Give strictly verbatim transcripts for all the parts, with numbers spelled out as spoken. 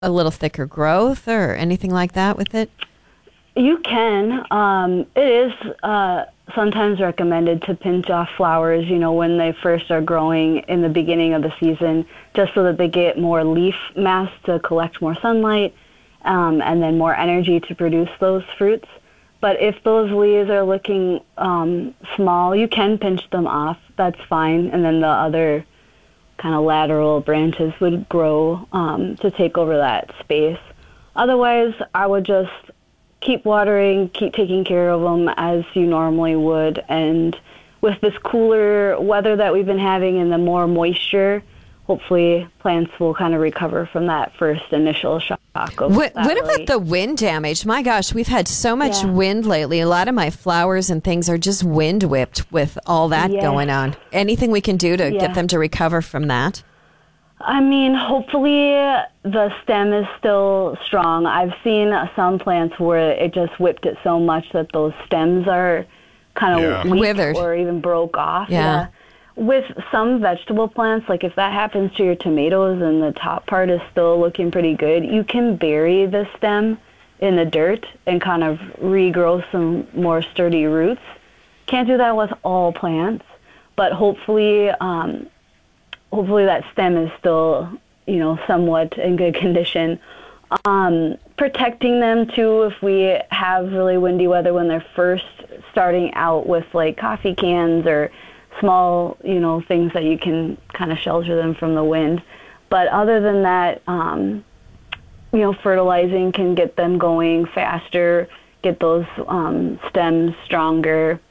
a little thicker growth or anything like that with it? You can. Um, it is uh, sometimes recommended to pinch off flowers, you know, when they first are growing in the beginning of the season, just so that they get more leaf mass to collect more sunlight um, and then more energy to produce those fruits. But if those leaves are looking um, small, you can pinch them off. That's fine. And then the other kind of lateral branches would grow um, to take over that space. Otherwise, I would just keep watering, keep taking care of them as you normally would. And with this cooler weather that we've been having and the more moisture, hopefully plants will kind of recover from that first initial shock. Of What, what really. about the wind damage? My gosh, we've had so much Yeah. wind lately. A lot of my flowers and things are just wind whipped with all that Yes. going on. Anything we can do to Yeah. get them to recover from that? I mean, hopefully the stem is still strong. I've seen some plants where it just whipped it so much that those stems are kind of Yeah. weak Withered. or even broke off. Yeah. With some vegetable plants, like if that happens to your tomatoes and the top part is still looking pretty good, you can bury the stem in the dirt and kind of regrow some more sturdy roots. Can't do that with all plants, but hopefully um, hopefully that stem is still, you know, somewhat in good condition. Um, protecting them, too, if we have really windy weather when they're first starting out with, like, coffee cans or small, you know, things that you can kind of shelter them from the wind. But other than that, um, you know, fertilizing can get them going faster, get those um, stems stronger.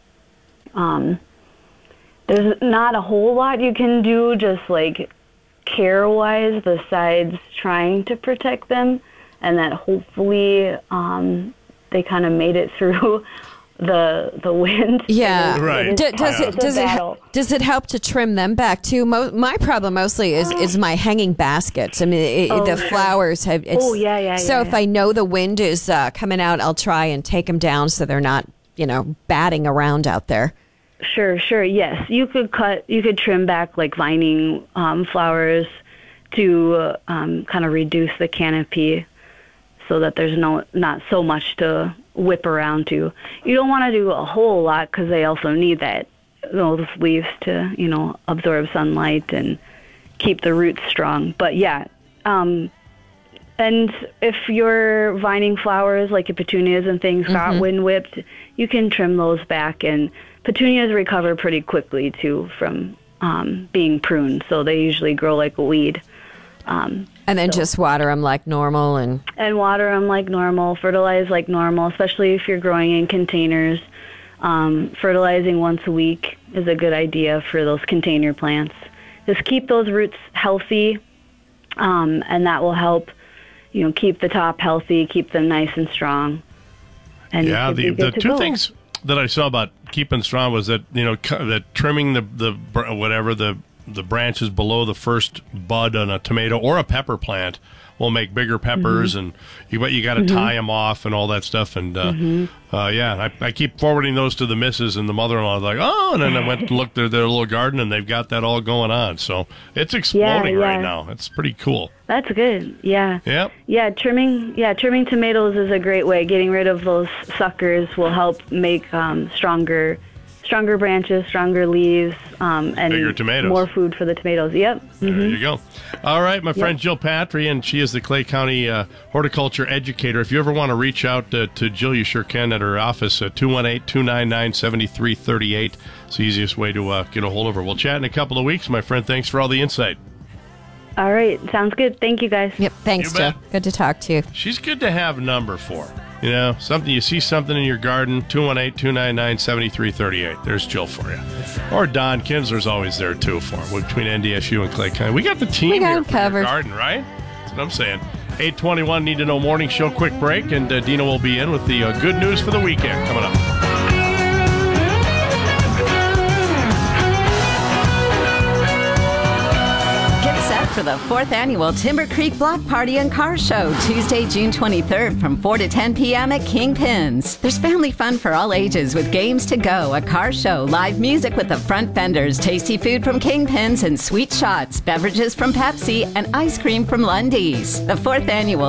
Um, there's not a whole lot you can do just like care-wise besides trying to protect them, and that hopefully um, they kind of made it through the the wind. Yeah, Right. It is D- does tough. it It's a does it battle. does it help to trim them back too? Mo- my problem mostly is, is my hanging baskets. I mean, it, Oh, the sure. flowers have. It's, Oh, yeah, yeah, So yeah. if I know the wind is uh, coming out, I'll try and take them down so they're not, you know, batting around out there. Sure, sure. Yes, you could cut, you could trim back like vining um, flowers to uh, um, kind of reduce the canopy, so that there's no not so much to whip around to. You don't want to do a whole lot because they also need that those leaves to, you know, absorb sunlight and keep the roots strong. But yeah, um, and if your vining flowers like your petunias and things got wind whipped, you can trim those back, and petunias recover pretty quickly too from um, being pruned, so they usually grow like a weed. Um, And then So- just water them like normal. And and water them like normal, fertilize like normal, especially if you're growing in containers. Um, fertilizing once a week is a good idea for those container plants. Just keep those roots healthy, um, and that will help, you know, keep the top healthy, keep them nice and strong. And Yeah, you'll be the, the good to two go. things that I saw about keeping strong was that, you know, cu- that trimming the, the br- whatever, the, the branches below the first bud on a tomato or a pepper plant will make bigger peppers, Mm-hmm. and you but you got to tie them off and all that stuff. And uh, Mm-hmm. uh, yeah, I, I keep forwarding those to the missus, and the mother-in-law is like, oh, and then I went to look at their little garden, and they've got that all going on. So it's exploding yeah. right now. It's pretty cool. That's good. Yeah. Yep. Yeah, trimming. Yeah, trimming tomatoes is a great way. Getting rid of those suckers will help make um, stronger, stronger branches, stronger leaves, um, and Bigger tomatoes. more food for the tomatoes. Yep. There Mhm. you go. All right, my friend Jill Patry, and she is the Clay County uh, horticulture educator. If you ever want to reach out uh, to Jill, you sure can at her office at two one eight, two nine nine, seven three three eight. It's the easiest way to uh, get a hold of her. We'll chat in a couple of weeks, my friend. Thanks for all the insight. All right. Sounds good. Thank you, guys. yep, thanks, You Jill. bet. Good to talk to you. She's good to have a number for. You know, something you see something in your garden, two one eight, two nine nine, seven three three eight. There's Jill for you. Or Don Kinsler's always there, too, for him, between N D S U and Clay County. We got the team We got here him for your covered. garden, right? That's what I'm saying. eight twenty-one, Need to Know Morning Show, quick break, and uh, Dina will be in with the uh, good news for the weekend coming up. Get set for for the fourth annual Timber Creek Block Party and Car Show, Tuesday, June twenty-third from four to ten p.m. at Kingpins. There's family fun for all ages with games to go, a car show, live music with the front vendors, tasty food from Kingpins and sweet shots, beverages from Pepsi, and ice cream from Lundy's. The fourth annual